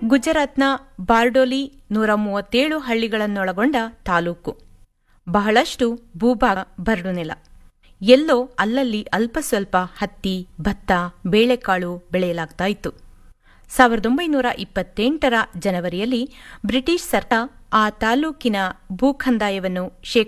ಗುಜರಾತ್ನ ಬಾರ್ಡೋಲಿ 137 ಹಳ್ಳಿಗಳನ್ನೊಳಗೊಂಡ ತಾಲೂಕು. ಬಹಳಷ್ಟು ಭೂಭಾಗ ಬರಡುನೆಲ. ಎಲ್ಲೋ ಅಲ್ಲಲ್ಲಿ ಅಲ್ಪ ಸ್ವಲ್ಪ ಹತ್ತಿ, ಭತ್ತ, ಬೇಳೆಕಾಳು ಬೆಳೆಯಲಾಗ್ತಾ ಇತ್ತು. 1928 ಜನವರಿಯಲ್ಲಿ ಬ್ರಿಟಿಷ್ ಸರ್ಕಾರ ಆ ತಾಲೂಕಿನ ಭೂಕಂದಾಯವನ್ನು